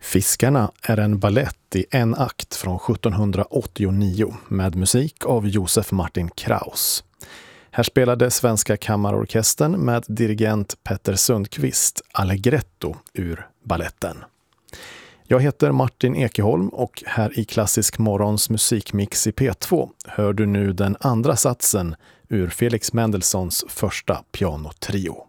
Fiskarna är en ballett i en akt från 1789 med musik av Josef Martin Kraus. Här spelade Svenska kammarorkestern med dirigent Petter Sundqvist Allegretto ur balletten. Jag heter Martin Ekeholm och här i Klassisk morgons musikmix i P2 hör du nu den andra satsen ur Felix Mendelssohns första pianotrio.